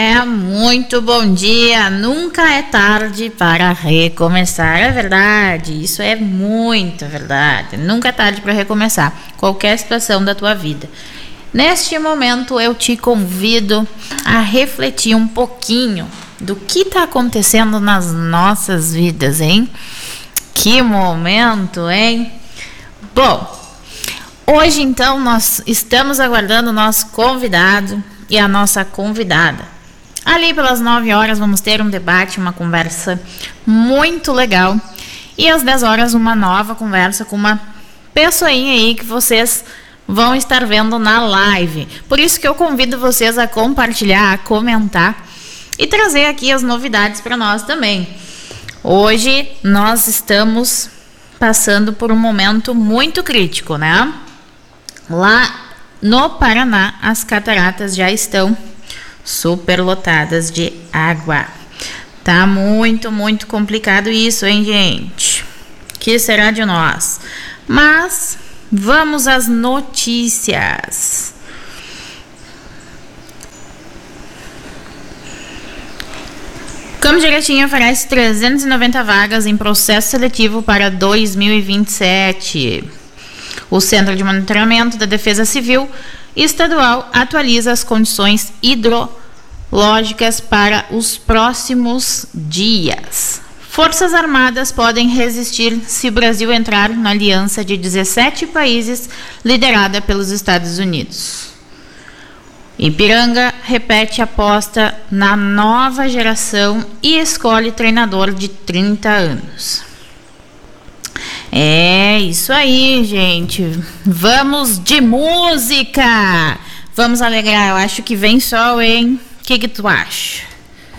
Muito bom dia. Nunca é tarde para recomeçar. É verdade, isso é muito verdade. Nunca é tarde para recomeçar qualquer situação da tua vida. Neste momento eu te convido a refletir um pouquinho do que está acontecendo nas nossas vidas, hein? Que momento, hein? Bom, hoje então nós estamos aguardando o nosso convidado e a nossa convidada. Ali pelas 9 horas vamos ter um debate, uma conversa muito legal. E às 10 horas uma nova conversa com uma pessoinha aí que vocês vão estar vendo na live. Por isso que eu convido vocês a compartilhar, a comentar e trazer aqui as novidades para nós também. Hoje nós estamos passando por um momento muito crítico, né? Lá no Paraná, as cataratas já estão superlotadas de água. Tá muito complicado isso, hein, gente? Que será de nós? Mas vamos às notícias. Campo de Aratinha oferece 390 vagas em processo seletivo para 2027. O Centro de Monitoramento da Defesa Civil Estadual atualiza as condições hidrológicas para os próximos dias. Forças Armadas podem resistir se o Brasil entrar na aliança de 17 países liderada pelos Estados Unidos. Ipiranga repete aposta na nova geração e escolhe treinador de 30 anos. É isso aí, gente. Vamos de música. Vamos alegrar. Eu acho que vem sol, hein? O que tu acha?